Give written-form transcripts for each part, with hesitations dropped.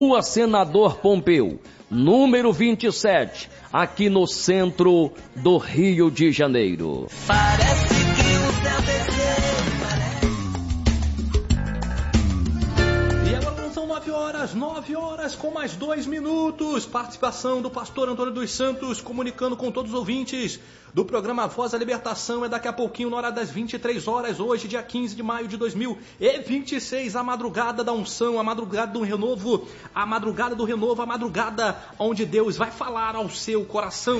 Rua Senador Pompeu, número 27, aqui no centro do Rio de Janeiro. Parece que o céu desceu. E agora são 9 horas com mais 2 minutos. Participação do pastor Antônio dos Santos, comunicando com todos os ouvintes do programa Voz da Libertação. É daqui a pouquinho, na hora das 23 horas, hoje, dia 15 de maio de 2026, a madrugada da unção, a madrugada do renovo, a madrugada do renovo, a madrugada onde Deus vai falar ao seu coração.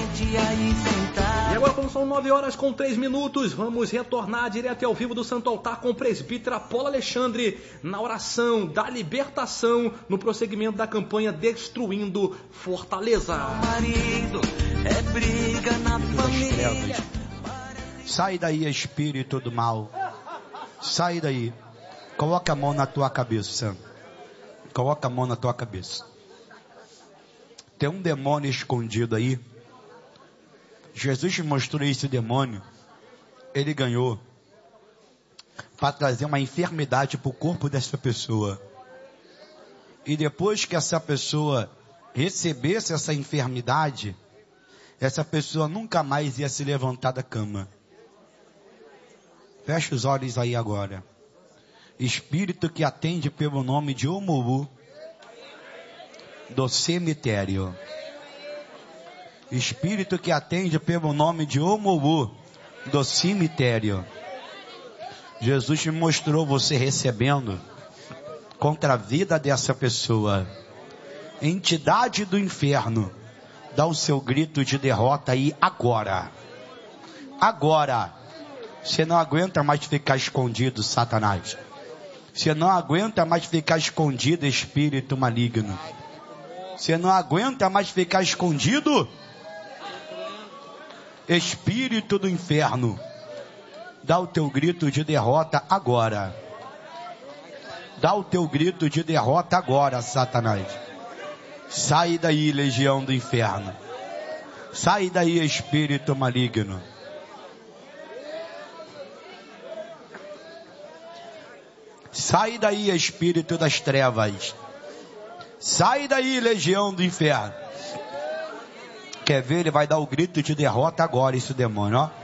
E agora, como são 9 horas com 3 minutos, vamos retornar direto e ao vivo do Santo Altar com o presbítero Apolo Alexandre, na oração da libertação, no prosseguimento da campanha Destruindo Fortaleza. Marido, é briga na família. Sai daí, espírito do mal. Sai daí. Coloca a mão na tua cabeça. Coloca a mão na tua cabeça. Tem um demônio escondido aí. Jesus mostrou esse demônio. Ele ganhou para trazer uma enfermidade para o corpo dessa pessoa. E depois que essa pessoa recebesse essa enfermidade, essa pessoa nunca mais ia se levantar da cama. Fecha os olhos aí agora. Espírito que atende pelo nome de Omuru do cemitério. Espírito que atende pelo nome de Omuru do cemitério. Jesus me mostrou você recebendo contra a vida dessa pessoa. Entidade do inferno, dá o seu grito de derrota aí agora. Agora. Você não aguenta mais ficar escondido, Satanás. Você não aguenta mais ficar escondido, espírito maligno. Você não aguenta mais ficar escondido, espírito do inferno. Dá o teu grito de derrota agora. Dá o teu grito de derrota agora, Satanás. Sai daí, legião do inferno. Sai daí, espírito maligno. Sai daí, espírito das trevas. Sai daí, legião do inferno. Quer ver? Ele vai dar o grito de derrota agora, esse demônio, ó.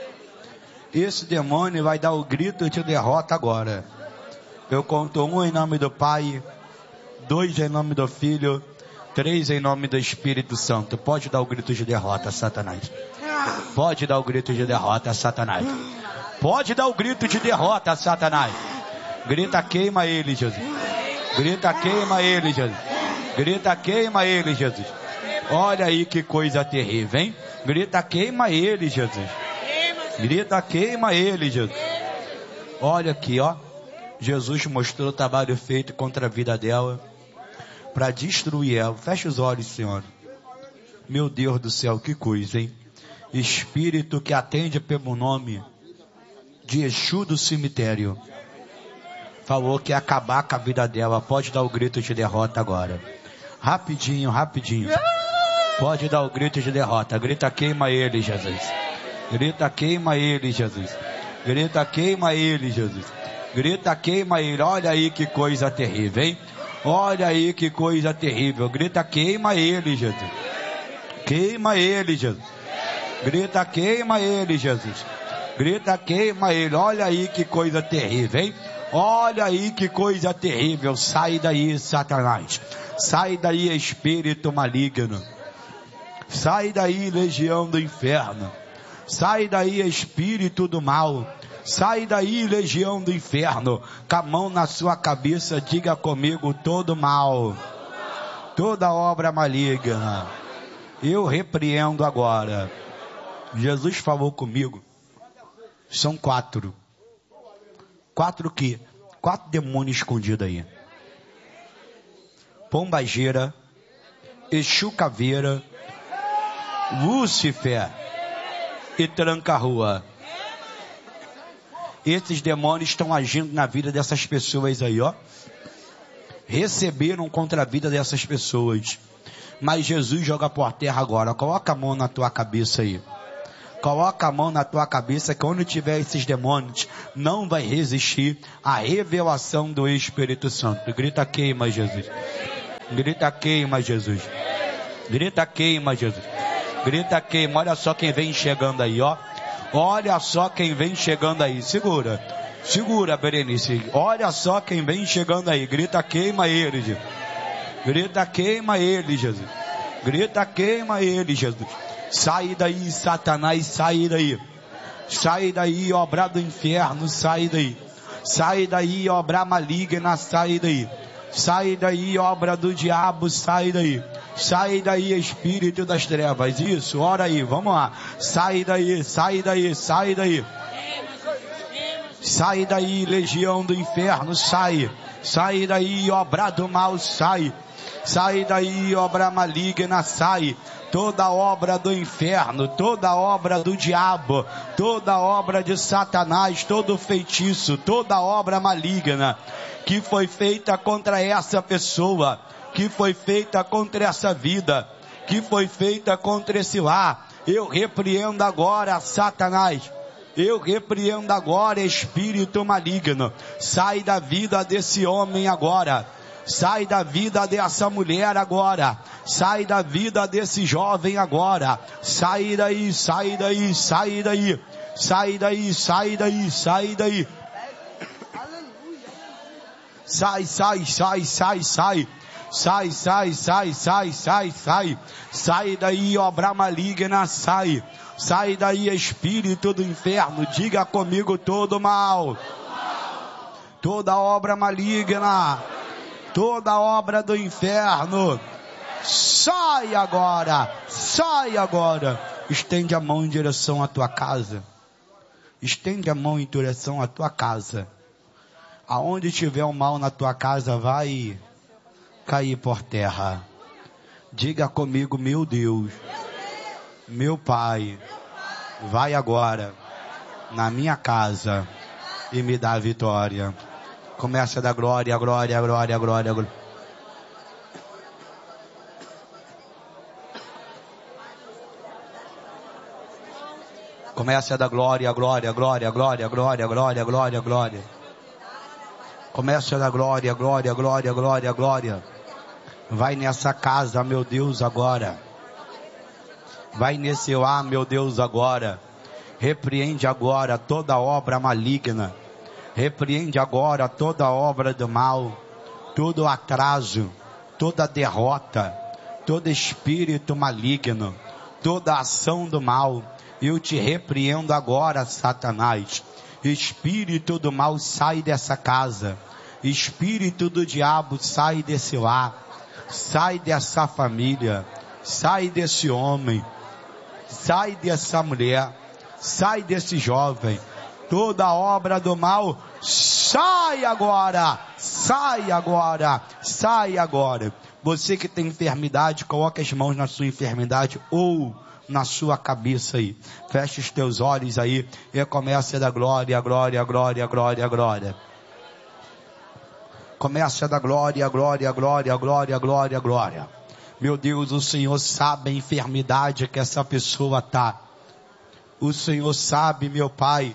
Esse demônio vai dar o grito de derrota agora. Eu conto 1 em nome do Pai, 2 em nome do Filho, 3 em nome do Espírito Santo. Pode dar o grito de derrota, Satanás. Pode dar o grito de derrota, Satanás. Pode dar o grito de derrota, Satanás. Grita, queima ele, Jesus. Grita, queima ele, Jesus. Grita, queima ele, Jesus. Olha aí que coisa terrível, hein? Grita, queima ele, Jesus. Grita, queima ele, Jesus. Olha aqui, ó. Jesus mostrou o trabalho feito contra a vida dela, para destruir ela. Fecha os olhos, Senhor. Meu Deus do céu, que coisa, hein? Espírito que atende pelo nome de Exu do cemitério, falou que ia acabar com a vida dela. Pode dar o grito de derrota agora. Rapidinho, rapidinho. Pode dar o grito de derrota. Grita, queima ele, Jesus. Grita, queima ele, Jesus. Grita, queima ele, Jesus. Grita, queima ele. Olha aí que coisa terrível, hein? Olha aí que coisa terrível. Grita, queima ele, Jesus. Queima ele, Jesus. Grita, queima ele, Jesus. Grita, queima ele. Olha aí que coisa terrível, hein? Olha aí que coisa terrível. Sai daí, Satanás. Sai daí, espírito maligno. Sai daí, legião do inferno. Sai daí, espírito do mal. Sai daí, legião do inferno. Com a mão na sua cabeça, diga comigo: todo mal, toda obra maligna, eu repreendo agora. Jesus falou comigo. São 4. 4 o quê? 4 demônios escondidos aí. Pombageira, Exu Caveira, Lúcifer e Tranca-Rua. Esses demônios estão agindo na vida dessas pessoas aí, ó. Receberam contra a vida dessas pessoas. Mas Jesus joga por terra agora. Coloca a mão na tua cabeça aí. Coloca a mão na tua cabeça que onde tiver esses demônios, não vai resistir à revelação do Espírito Santo. Grita, queima, Jesus. Grita queima, Jesus. Grita queima, Jesus. Grita queima. Olha só quem vem chegando aí, ó. Olha só quem vem chegando aí. Segura. Segura, Berenice. Olha só quem vem chegando aí. Grita queima ele, Jesus. Grita queima ele, Jesus. Grita queima ele, Jesus. Sai daí, Satanás, sai daí. Sai daí, obra do inferno, sai daí. Sai daí, obra maligna, sai daí. Sai daí, obra do diabo, sai daí. Sai daí, espírito das trevas. Isso, ora aí, vamos lá. Sai daí, sai daí, sai daí. Sai daí, legião do inferno, sai. Sai daí, obra do mal, sai. Sai daí, obra maligna, sai. Toda obra do inferno, toda obra do diabo, toda obra de Satanás, todo feitiço, toda obra maligna que foi feita contra essa pessoa, que foi feita contra essa vida, que foi feita contra esse lar, eu repreendo agora, Satanás. Eu repreendo agora, espírito maligno. Sai da vida desse homem agora. Sai da vida dessa mulher agora. Sai da vida desse jovem agora. Sai daí, sai daí, sai daí. Sai daí, sai daí, sai daí. Sai, sai, sai, sai, sai. Sai, sai, sai, sai, sai, sai. Sai daí, obra maligna, sai. Sai daí, espírito do inferno. Diga comigo todo mal. Toda obra maligna. Toda obra do inferno, sai agora, sai agora. Estende a mão em direção à tua casa. Estende a mão em direção à tua casa. Aonde tiver o mal na tua casa, vai cair por terra. Diga comigo, meu Deus, meu Pai, vai agora na minha casa e me dá a vitória. Começa a dar glória, glória, glória, glória, glória. Começa a dar glória, glória, glória, glória, glória, glória, glória, glória. Começa a dar glória, glória, glória, glória, glória. Vai nessa casa, meu Deus, agora. Vai nesse lar, meu Deus, agora. Repreende agora toda obra maligna. Repreende agora toda obra do mal, todo atraso, toda derrota, todo espírito maligno, toda ação do mal. Eu te repreendo agora, Satanás. Espírito do mal, sai dessa casa. Espírito do diabo, sai desse lar. Sai dessa família. Sai desse homem. Sai dessa mulher. Sai desse jovem. Toda obra do mal, sai agora, sai agora, sai agora. Você que tem enfermidade, coloque as mãos na sua enfermidade ou na sua cabeça aí. Feche os teus olhos aí e comece a dar glória, glória, glória, glória, glória. Comece a dar glória, glória, glória, glória, glória, glória. Meu Deus, o Senhor sabe a enfermidade que essa pessoa está. O Senhor sabe, meu Pai,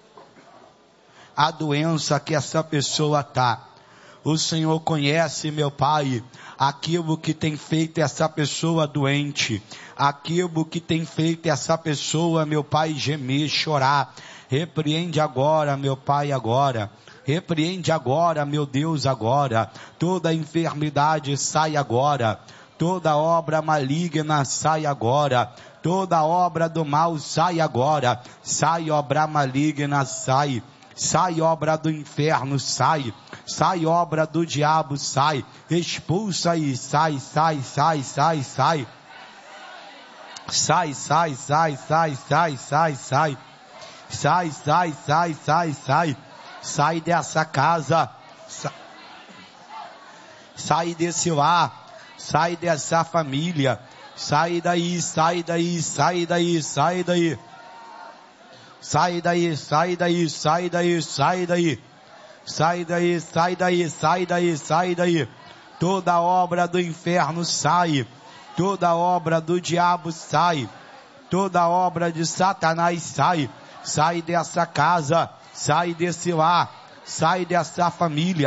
a doença que essa pessoa está. O Senhor conhece, meu Pai, aquilo que tem feito essa pessoa doente, aquilo que tem feito essa pessoa, meu Pai, gemer, chorar. Repreende agora, meu Pai, agora. Repreende agora, meu Deus, agora. Toda enfermidade sai agora. Toda obra maligna sai agora. Toda obra do mal sai agora. Sai obra maligna, sai. Sai obra do inferno, sai. Sai obra do diabo, sai. Expulsa aí, sai, sai, sai, sai, sai. Sai, sai, sai, sai, sai, sai, sai. Sai, sai, sai, sai, sai. Sai dessa casa. Sai desse lar. Sai dessa família. Sai daí, sai daí, sai daí, sai daí. Sai daí, sai daí, sai daí, sai daí. Sai daí, sai daí, sai daí, sai daí. Toda obra do inferno sai. Toda obra do diabo sai. Toda obra de Satanás sai. Sai dessa casa. Sai desse lar. Sai dessa família.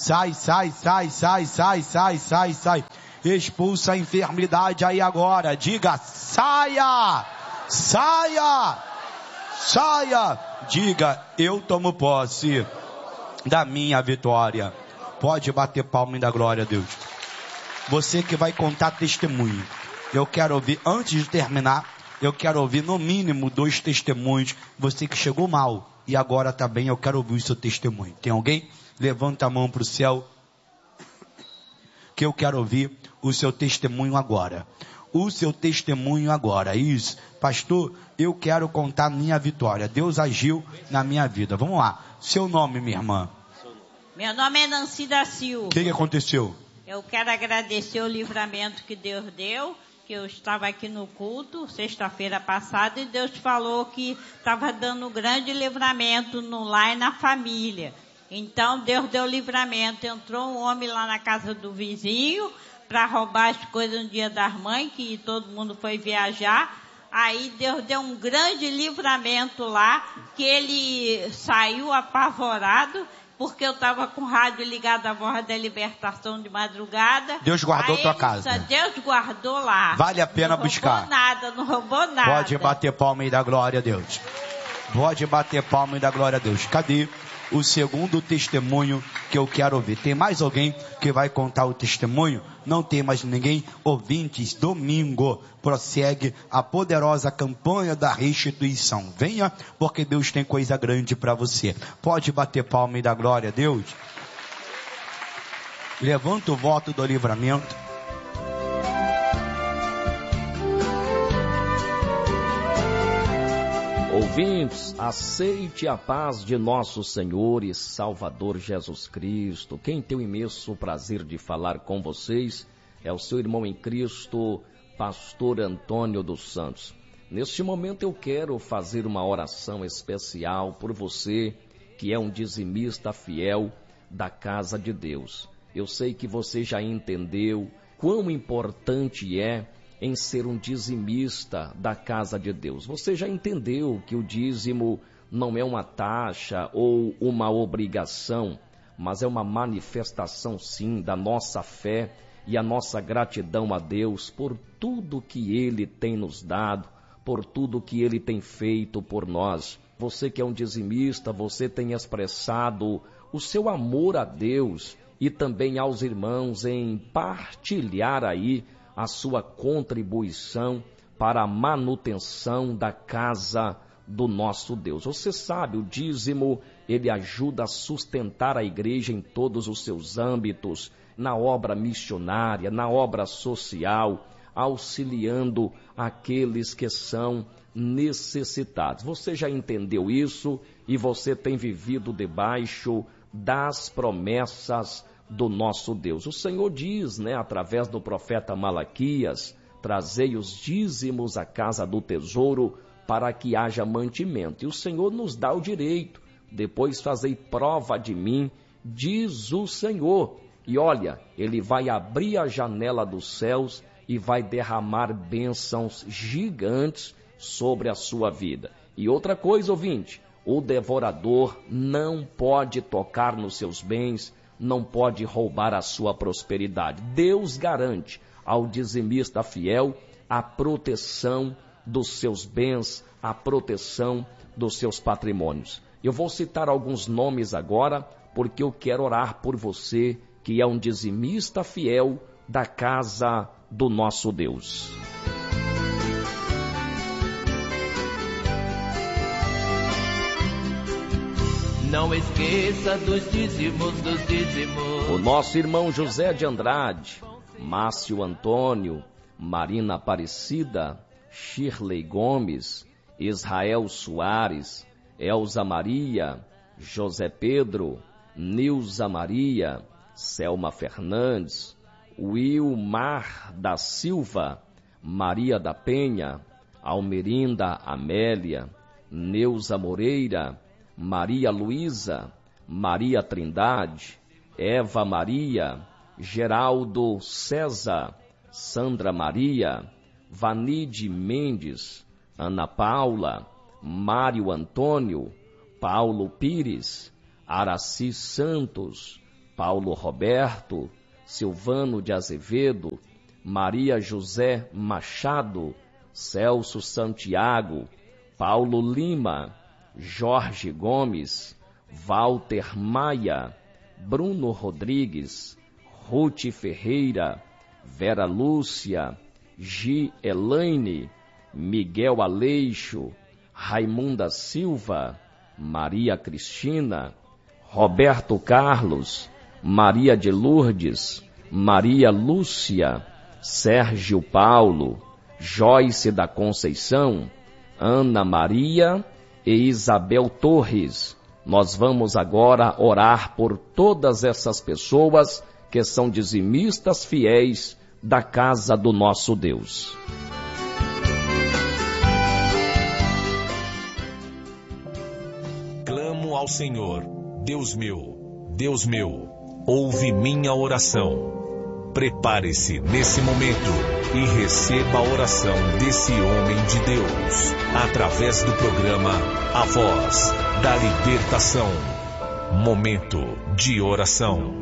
Sai, sai, sai, sai, sai, sai, sai, sai. Expulsa a enfermidade aí agora. Diga, saia, saia, saia. Diga, eu tomo posse da minha vitória. Pode bater palma e dar glória a Deus. Você que vai contar testemunho. Eu quero ouvir, antes de terminar, eu quero ouvir no mínimo 2 testemunhos. Você que chegou mal e agora está bem, eu quero ouvir o seu testemunho. Tem alguém? Levanta a mão para o céu, que eu quero ouvir o seu testemunho agora. O seu testemunho agora. Isso. Pastor, eu quero contar minha vitória. Deus agiu na minha vida. Vamos lá. Seu nome, minha irmã? Meu nome é Nancy da Silva. O que aconteceu? Eu quero agradecer o livramento que Deus deu, que eu estava aqui no culto, sexta-feira passada, e Deus falou que estava dando um grande livramento no lar e na família. Então, Deus deu livramento. Entrou um homem lá na casa do vizinho para roubar as coisas no dia das mães, que todo mundo foi viajar. Aí Deus deu um grande livramento lá, que ele saiu apavorado, porque eu estava com o rádio ligado à voz da libertação de madrugada. Deus guardou tua casa. Deus guardou lá. Vale a pena buscar. Não roubou nada. Pode bater palma e dar glória a Deus. Pode bater palma e dar glória a Deus. Cadê o segundo testemunho que eu quero ouvir? Tem mais alguém que vai contar o testemunho? Não tem mais ninguém? Ouvintes, domingo prossegue a poderosa campanha da restituição. Venha, porque Deus tem coisa grande para você. Pode bater palma e dar glória a Deus. Levanta o voto do livramento. Ouvintes, aceite a paz de nosso Senhor e Salvador Jesus Cristo. Quem tem o imenso prazer de falar com vocês é o seu irmão em Cristo, Pastor Antônio dos Santos. Neste momento eu quero fazer uma oração especial por você que é um dizimista fiel da casa de Deus. Eu sei que você já entendeu quão importante é em ser um dizimista da casa de Deus. Você já entendeu que o dízimo não é uma taxa ou uma obrigação, mas é uma manifestação, sim, da nossa fé e a nossa gratidão a Deus por tudo que Ele tem nos dado, por tudo que Ele tem feito por nós. Você que é um dizimista, você tem expressado o seu amor a Deus e também aos irmãos em partilhar aí a sua contribuição para a manutenção da casa do nosso Deus. Você sabe, o dízimo, ele ajuda a sustentar a igreja em todos os seus âmbitos, na obra missionária, na obra social, auxiliando aqueles que são necessitados. Você já entendeu isso e você tem vivido debaixo das promessas do nosso Deus. O Senhor diz, através do profeta Malaquias, trazei os dízimos à casa do tesouro para que haja mantimento. E o Senhor nos dá o direito. Depois fazei prova de mim, diz o Senhor. E olha, Ele vai abrir a janela dos céus e vai derramar bênçãos gigantes sobre a sua vida. E outra coisa, ouvinte, o devorador não pode tocar nos seus bens, não pode roubar a sua prosperidade. Deus garante ao dizimista fiel a proteção dos seus bens, a proteção dos seus patrimônios. Eu vou citar alguns nomes agora, porque eu quero orar por você, que é um dizimista fiel da casa do nosso Deus. Não esqueça dos dízimos, dos dízimos. O nosso irmão José de Andrade, Márcio Antônio, Marina Aparecida, Shirley Gomes, Israel Soares, Elza Maria, José Pedro, Nilza Maria, Selma Fernandes, Wilmar da Silva, Maria da Penha, Almerinda Amélia, Neuza Moreira, Maria Luísa, Maria Trindade, Eva Maria, Geraldo César, Sandra Maria, Vanide Mendes, Ana Paula, Mário Antônio, Paulo Pires, Araci Santos, Paulo Roberto, Silvano de Azevedo, Maria José Machado, Celso Santiago, Paulo Lima, Jorge Gomes, Walter Maia, Bruno Rodrigues, Ruth Ferreira, Vera Lúcia, Gi Elaine, Miguel Aleixo, Raimunda Silva, Maria Cristina, Roberto Carlos, Maria de Lourdes, Maria Lúcia, Sérgio Paulo, Joyce da Conceição, Ana Maria e Isabel Torres. Nós vamos agora orar por todas essas pessoas que são dizimistas fiéis da casa do nosso Deus. Clamo ao Senhor, Deus meu, ouve minha oração. Prepare-se nesse momento e receba a oração desse homem de Deus, através do programa A Voz da Libertação. Momento de oração.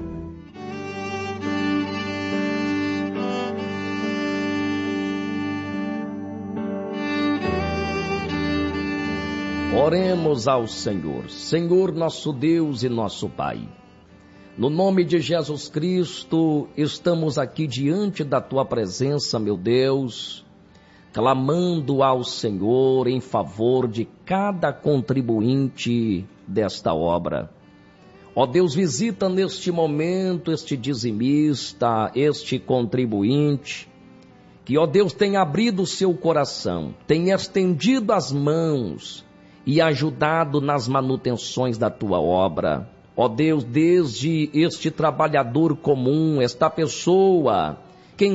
Oremos ao Senhor. Senhor, nosso Deus e nosso Pai. No nome de Jesus Cristo, estamos aqui diante da Tua presença, meu Deus, clamando ao Senhor em favor de cada contribuinte desta obra. Ó Deus, visita neste momento este dizimista, este contribuinte, que, ó Deus, tem abrido o seu coração, tem estendido as mãos e ajudado nas manutenções da Tua obra. Ó Deus, desde este trabalhador comum, esta pessoa, quem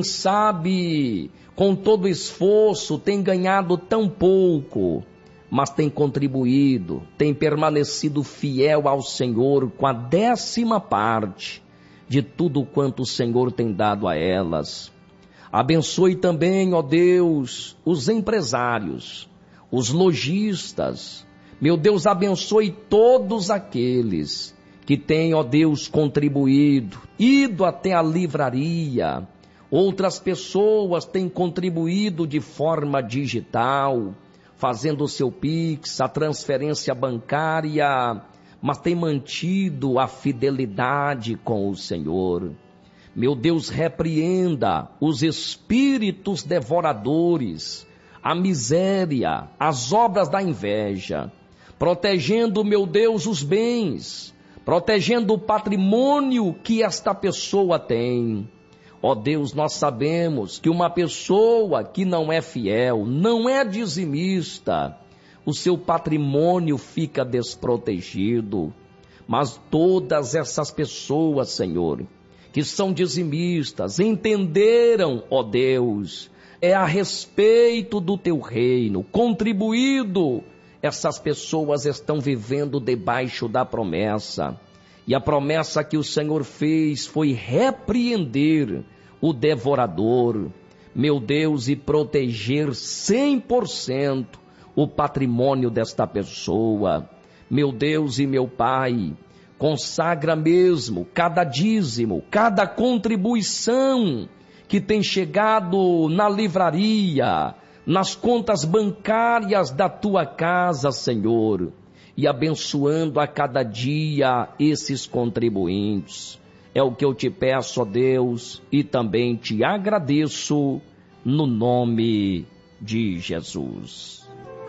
sabe com todo esforço tem ganhado tão pouco, mas tem contribuído, tem permanecido fiel ao Senhor com a 10ª parte de tudo quanto o Senhor tem dado a elas. Abençoe também, ó Deus, os empresários, os lojistas. Meu Deus, abençoe todos aqueles que têm, ó Deus, contribuído, ido até a livraria. Outras pessoas têm contribuído de forma digital, fazendo o seu Pix, a transferência bancária, mas têm mantido a fidelidade com o Senhor. Meu Deus, repreenda os espíritos devoradores, a miséria, as obras da inveja, protegendo, meu Deus, os bens, protegendo o patrimônio que esta pessoa tem. Ó Deus, nós sabemos que uma pessoa que não é fiel, não é dizimista, o seu patrimônio fica desprotegido. Mas todas essas pessoas, Senhor, que são dizimistas, entenderam, ó Deus, é a respeito do Teu reino, contribuído. Essas pessoas estão vivendo debaixo da promessa. E a promessa que o Senhor fez foi repreender o devorador, meu Deus, e proteger 100% o patrimônio desta pessoa. Meu Deus e meu Pai, consagra mesmo cada dízimo, cada contribuição que tem chegado na livraria, nas contas bancárias da Tua casa, Senhor, e abençoando a cada dia esses contribuintes. É o que eu te peço, ó Deus, e também te agradeço no nome de Jesus.